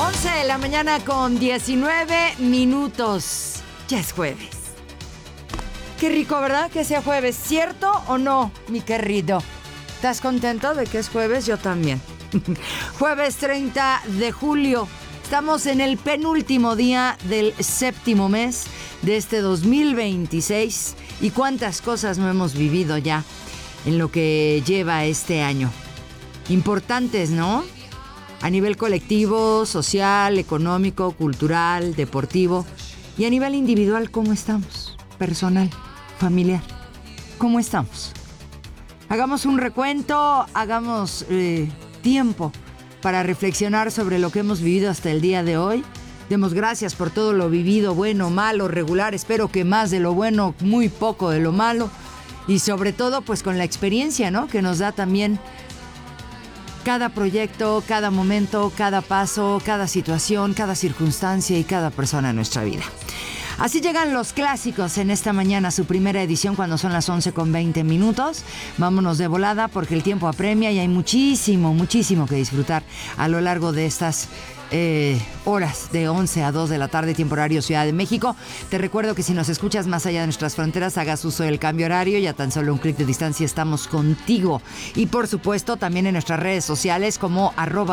11 de la mañana con 19 minutos. Ya es jueves. Qué rico, ¿verdad? Que sea jueves. ¿Cierto o no, mi querido? ¿Estás contento de que es jueves? Yo también. Jueves 30 de julio. Estamos en el penúltimo día del séptimo mes de este 2026. Y cuántas cosas no hemos vivido ya en lo que lleva este año. Importantes, ¿no? A nivel colectivo, social, económico, cultural, deportivo. Y a nivel individual, ¿cómo estamos? Personal, familiar. ¿Cómo estamos? Hagamos un recuento, hagamos tiempo para reflexionar sobre lo que hemos vivido hasta el día de hoy. Demos gracias por todo lo vivido, bueno, malo, regular. Espero que más de lo bueno, muy poco de lo malo. Y sobre todo, pues con la experiencia, ¿no? Que nos da también cada proyecto, cada momento, cada paso, cada situación, cada circunstancia y cada persona en nuestra vida. Así llegan los clásicos en esta mañana, su primera edición cuando son las 11:20. Vámonos de volada porque el tiempo apremia y hay muchísimo que disfrutar a lo largo de estas horas de 11 a 2 de la tarde, tiempo horario Ciudad de México. Te recuerdo que si nos escuchas más allá de nuestras fronteras, hagas uso del cambio horario y a tan solo un clic de distancia estamos contigo. Y por supuesto también en nuestras redes sociales como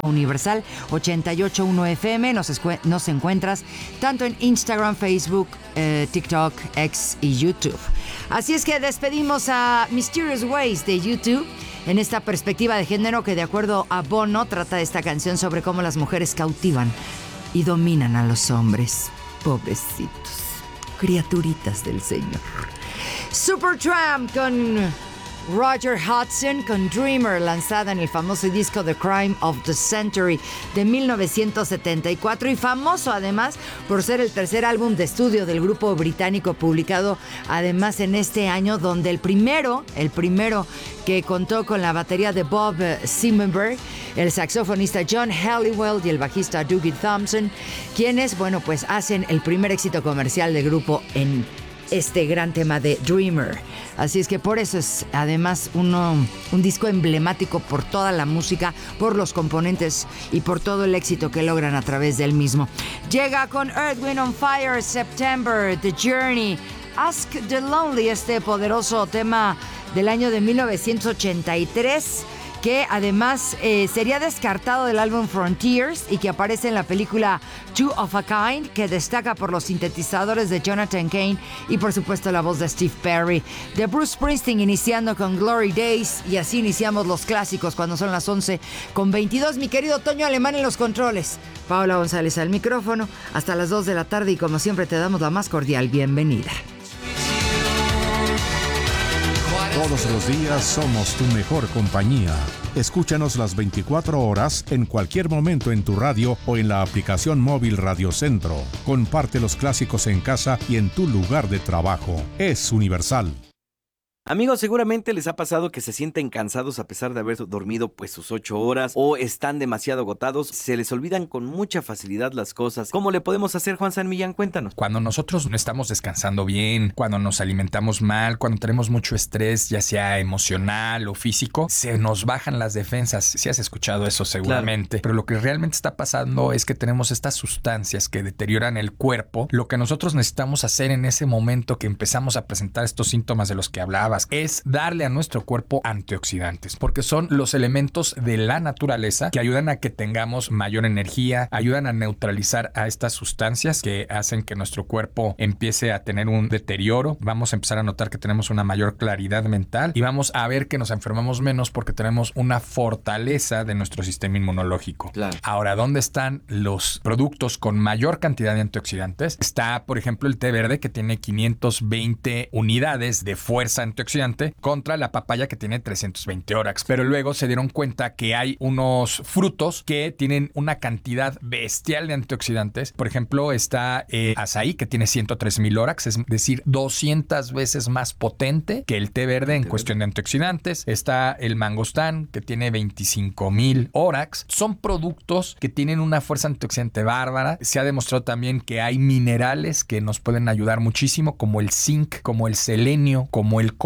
@universal881fm nos encuentras tanto en Instagram, Facebook, TikTok, X y YouTube. Así es que despedimos a Mysterious Ways de YouTube en esta perspectiva de género que, de acuerdo a Bono, trata esta canción sobre cómo las mujeres cautivan y dominan a los hombres. Pobrecitos, criaturitas del Señor. Supertramp con Roger Hodgson con Dreamer, lanzada en el famoso disco The Crime of the Century de 1974 y famoso además por ser el tercer álbum de estudio del grupo británico, publicado además en este año, donde el primero que contó con la batería de Bob Siebenberg, el saxofonista John Halliwell y el bajista Dougie Thompson, quienes, bueno, pues hacen el primer éxito comercial del grupo en este gran tema de Dreamer. Así es que por eso es además un disco emblemático por toda la música, por los componentes y por todo el éxito que logran a través del mismo. Llega con Earth, Wind and Fire, September, The Journey, Ask the Lonely, este poderoso tema del año de 1983, que además sería descartado del álbum Frontiers y que aparece en la película Two of a Kind, que destaca por los sintetizadores de Jonathan Cain y por supuesto la voz de Steve Perry. De Bruce Springsteen, iniciando con Glory Days, y así iniciamos los clásicos cuando son las 11:22. Mi querido Toño Alemán en los controles, Paola González al micrófono, hasta las 2 de la tarde y como siempre te damos la más cordial bienvenida. Todos los días somos tu mejor compañía. Escúchanos las 24 horas en cualquier momento en tu radio o en la aplicación móvil Radio Centro. Comparte los clásicos en casa y en tu lugar de trabajo. Es Universal. Amigos, seguramente les ha pasado que se sienten cansados a pesar de haber dormido pues sus 8 horas o están demasiado agotados, se les olvidan con mucha facilidad las cosas. ¿Cómo le podemos hacer, Juan San Millán? Cuéntanos. Cuando nosotros no estamos descansando bien, cuando nos alimentamos mal, cuando tenemos mucho estrés, ya sea emocional o físico, se nos bajan las defensas. Si has escuchado eso seguramente, claro. Pero lo que realmente está pasando es que tenemos estas sustancias que deterioran el cuerpo. Lo que nosotros necesitamos hacer en ese momento que empezamos a presentar estos síntomas de los que hablabas es darle a nuestro cuerpo antioxidantes, porque son los elementos de la naturaleza que ayudan a que tengamos mayor energía, ayudan a neutralizar a estas sustancias que hacen que nuestro cuerpo empiece a tener un deterioro. Vamos a empezar a notar que tenemos una mayor claridad mental y vamos a ver que nos enfermamos menos porque tenemos una fortaleza de nuestro sistema inmunológico. Claro. Ahora, ¿dónde están los productos con mayor cantidad de antioxidantes? Está, por ejemplo, el té verde, que tiene 520 unidades de fuerza antioxidante contra la papaya, que tiene 320 órax. Pero luego se dieron cuenta que hay unos frutos que tienen una cantidad bestial de antioxidantes. Por ejemplo, está azaí, que tiene 103,000 órax, es decir, 200 veces más potente que el té verde en cuestión de antioxidantes. Está el mangostán, que tiene 25,000 órax. Son productos que tienen una fuerza antioxidante bárbara. Se ha demostrado también que hay minerales que nos pueden ayudar muchísimo, como el zinc, como el selenio, como el cobre,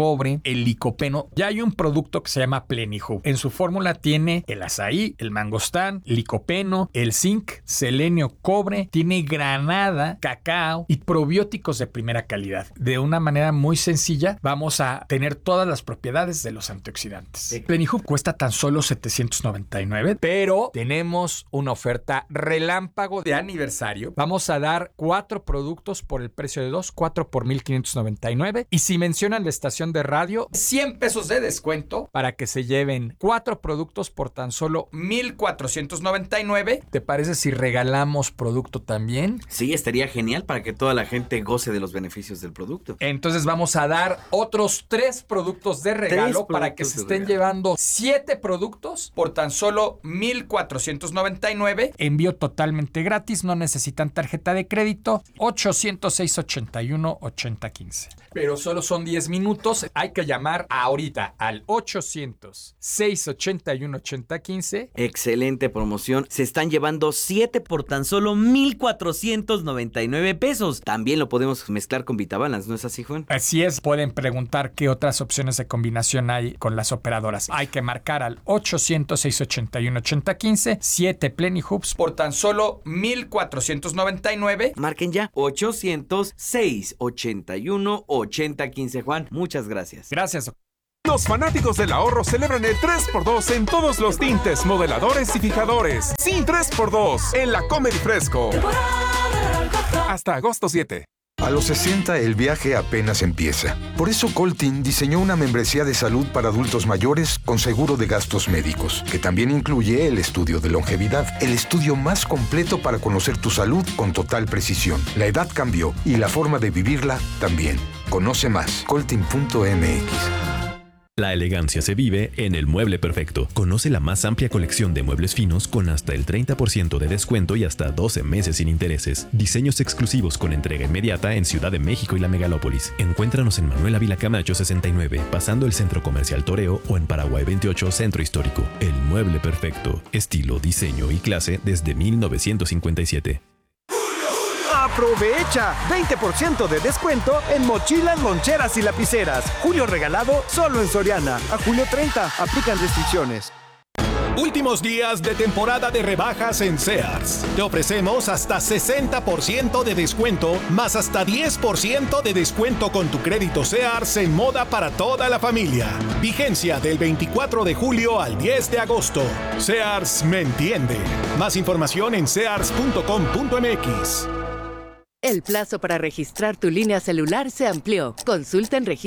cobre, el licopeno. Ya hay un producto que se llama Plenihub. En su fórmula tiene el azaí, el mangostán, licopeno, el zinc, selenio, cobre, tiene granada, cacao y probióticos de primera calidad. De una manera muy sencilla vamos a tener todas las propiedades de los antioxidantes. Plenihub cuesta tan solo $799, pero tenemos una oferta relámpago de aniversario. Vamos a dar 4 productos por el precio de 2, 4 por $1,599. Y si mencionan la estación de radio, $100 de descuento para que se lleven 4 productos por tan solo $1,499. ¿Te parece si regalamos producto también? Sí, estaría genial para que toda la gente goce de los beneficios del producto. Entonces vamos a dar otros 3 productos de regalo para que se estén llevando 7 productos por tan solo $1,499. Envío totalmente gratis, no necesitan tarjeta de crédito. 800-681-8015. Pero solo son 10 minutos. Hay que llamar ahorita al 800-681-8015. Excelente promoción. Se están llevando 7 por tan solo $1,499. También lo podemos mezclar con Vitabalance, ¿no es así, Juan? Así es. Pueden preguntar qué otras opciones de combinación hay con las operadoras. Hay que marcar al 800-681-8015. 7 Plenihubs por tan solo $1,499. Marquen ya. 800-681-8015. Juan, muchas gracias. Gracias. Los fanáticos del ahorro celebran el 3x2 en todos los tintes, modeladores y fijadores. Sí, 3x2 en la Comer y Fresco. Hasta agosto 7. A los 60 el viaje apenas empieza. Por eso Coltin diseñó una membresía de salud para adultos mayores con seguro de gastos médicos, que también incluye el estudio de longevidad, el estudio más completo para conocer tu salud con total precisión. La edad cambió y la forma de vivirla también. Conoce más, coltin.mx. La elegancia se vive en El Mueble Perfecto. Conoce la más amplia colección de muebles finos con hasta el 30% de descuento y hasta 12 meses sin intereses. Diseños exclusivos con entrega inmediata en Ciudad de México y la megalópolis. Encuéntranos en Manuel Ávila Camacho 69, pasando el Centro Comercial Toreo, o en Paraguay 28, Centro Histórico. El Mueble Perfecto. Estilo, diseño y clase desde 1957. ¡Aprovecha! 20% de descuento en mochilas, loncheras y lapiceras. Julio regalado solo en Soriana. A julio 30. Aplican restricciones. Últimos días de temporada de rebajas en Sears. Te ofrecemos hasta 60% de descuento, más hasta 10% de descuento con tu crédito Sears en moda para toda la familia. Vigencia del 24 de julio al 10 de agosto. Sears me entiende. Más información en sears.com.mx. El plazo para registrar tu línea celular se amplió. Consulta en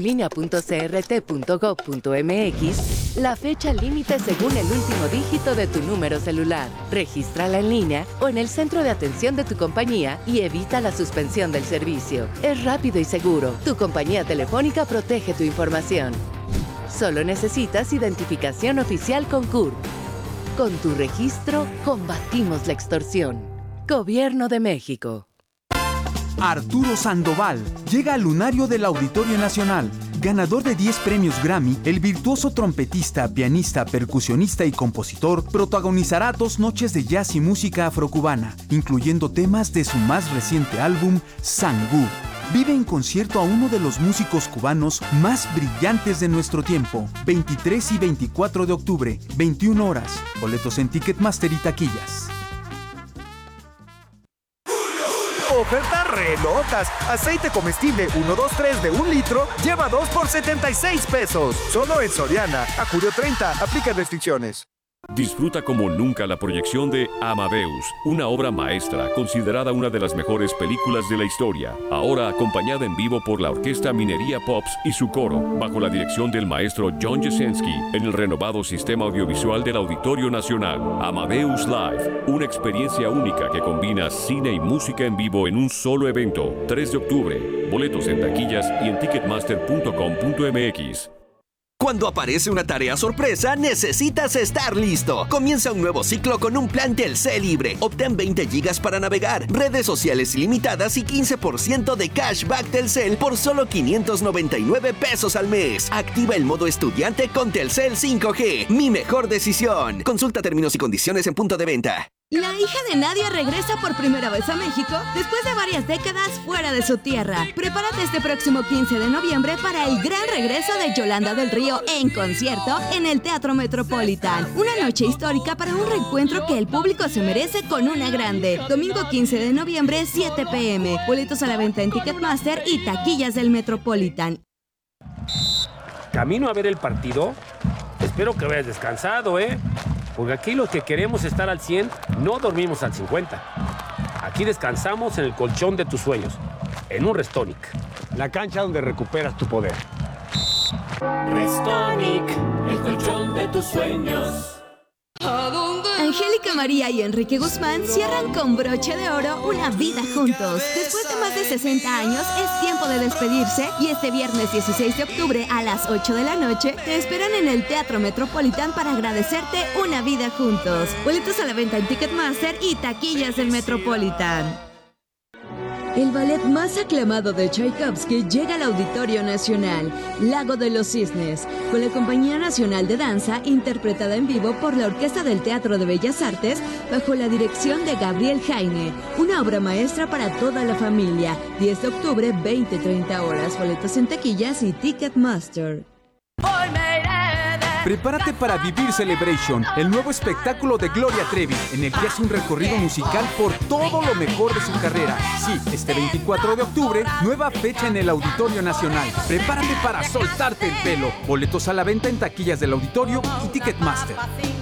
registratulinea.crt.gov.mx la fecha límite según el último dígito de tu número celular. Regístrala en línea o en el centro de atención de tu compañía y evita la suspensión del servicio. Es rápido y seguro. Tu compañía telefónica protege tu información. Solo necesitas identificación oficial con CURP. Con tu registro, combatimos la extorsión. Gobierno de México. Arturo Sandoval llega al lunario del Auditorio Nacional. Ganador de 10 premios Grammy, el virtuoso trompetista, pianista, percusionista y compositor protagonizará 2 noches de jazz y música afrocubana, incluyendo temas de su más reciente álbum, Sangú. Vive en concierto a uno de los músicos cubanos más brillantes de nuestro tiempo. 23 y 24 de octubre, 21 horas. Boletos en Ticketmaster y taquillas. Ofertas re locas. Aceite comestible 123 de 1 litro, lleva 2 por $76. Solo en Soriana. A julio 30. Aplica restricciones. Disfruta como nunca la proyección de Amadeus, una obra maestra considerada una de las mejores películas de la historia, ahora acompañada en vivo por la Orquesta Minería Pops y su coro, bajo la dirección del maestro John Jasenski, en el renovado sistema audiovisual del Auditorio Nacional. Amadeus Live, una experiencia única que combina cine y música en vivo en un solo evento. 3 de octubre, boletos en taquillas y en ticketmaster.com.mx. Cuando aparece una tarea sorpresa, necesitas estar listo. Comienza un nuevo ciclo con un plan Telcel libre. Obtén 20 gigas para navegar, redes sociales ilimitadas y 15% de cashback Telcel por solo $599 al mes. Activa el modo estudiante con Telcel 5G. Mi mejor decisión. Consulta términos y condiciones en punto de venta. La hija de Nadia regresa por primera vez a México después de varias décadas fuera de su tierra. Prepárate este próximo 15 de noviembre para el gran regreso de Yolanda del Río en concierto en el Teatro Metropolitan. Una noche histórica para un reencuentro que el público se merece con una grande. Domingo 15 de noviembre, 7 p.m. Boletos a la venta en Ticketmaster y taquillas del Metropolitan. ¿Camino a ver el partido? Espero que vayas descansado, ¿eh? Porque aquí los que queremos estar al 100 no dormimos al 50. Aquí descansamos en el colchón de tus sueños, en un Restonic. La cancha donde recuperas tu poder. Restonic, el colchón de tus sueños. Angélica María y Enrique Guzmán cierran con broche de oro una vida juntos. Después de más de 60 años, es tiempo de despedirse y este viernes 16 de octubre a las 8 de la noche te esperan en el Teatro Metropolitan para agradecerte una vida juntos. Boletos a la venta en Ticketmaster y taquillas del Metropolitan. El ballet más aclamado de Tchaikovsky llega al Auditorio Nacional, Lago de los Cisnes, con la Compañía Nacional de Danza, interpretada en vivo por la Orquesta del Teatro de Bellas Artes, bajo la dirección de Gabriel Jaime. Una obra maestra para toda la familia. 10 de octubre, 20-30 horas. Boletos en taquillas y Ticketmaster. Prepárate para vivir Celebration, el nuevo espectáculo de Gloria Trevi, en el que hace un recorrido musical por todo lo mejor de su carrera. Sí, este 24 de octubre, nueva fecha en el Auditorio Nacional. Prepárate para soltarte el pelo. Boletos a la venta en taquillas del Auditorio y Ticketmaster.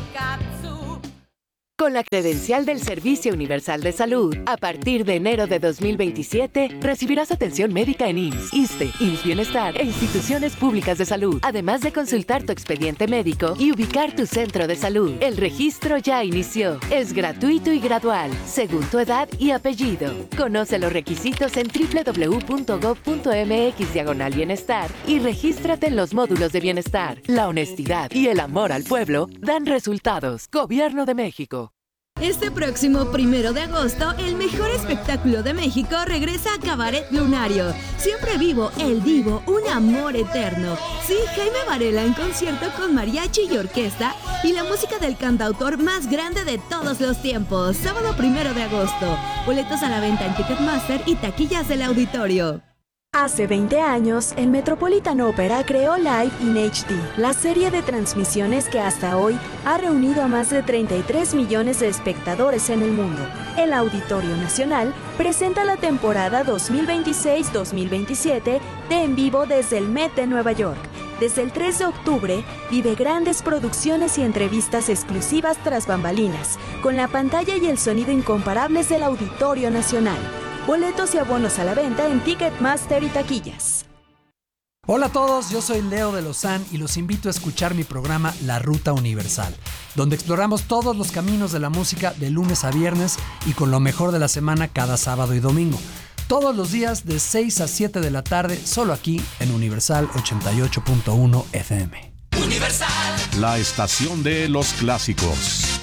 Con la credencial del Servicio Universal de Salud, a partir de enero de 2027, recibirás atención médica en IMSS, ISSSTE, IMSS Bienestar e instituciones públicas de salud, además de consultar tu expediente médico y ubicar tu centro de salud. El registro ya inició. Es gratuito y gradual, según tu edad y apellido. Conoce los requisitos en www.gov.mx/bienestar y regístrate en los módulos de bienestar. La honestidad y el amor al pueblo dan resultados. Gobierno de México. Este próximo 1 de agosto, el mejor espectáculo de México regresa a Cabaret Lunario. Siempre vivo, el divo, un amor eterno. Sí, Jaime Varela en concierto con mariachi y orquesta y la música del cantautor más grande de todos los tiempos. Sábado 1 de agosto. Boletos a la venta en Ticketmaster y taquillas del Auditorio. Hace 20 años, el Metropolitan Opera creó Live in HD, la serie de transmisiones que hasta hoy ha reunido a más de 33 millones de espectadores en el mundo. El Auditorio Nacional presenta la temporada 2026-2027 de En Vivo desde el Met de Nueva York. Desde el 3 de octubre, vive grandes producciones y entrevistas exclusivas tras bambalinas, con la pantalla y el sonido incomparables del Auditorio Nacional. Boletos y abonos a la venta en Ticketmaster y taquillas. Hola a todos, yo soy Leo de Lozán y los invito a escuchar mi programa La Ruta Universal, donde exploramos todos los caminos de la música de lunes a viernes y con lo mejor de la semana cada sábado y domingo. Todos los días de 6 a 7 de la tarde, solo aquí en Universal 88.1 FM. Universal. La estación de los clásicos.